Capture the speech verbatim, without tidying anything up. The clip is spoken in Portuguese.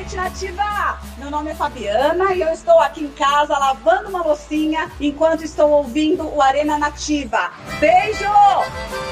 noite, Nativa! Meu nome é Fabiana e eu estou aqui em casa lavando uma loucinha enquanto estou ouvindo o Arena Nativa. Beijo!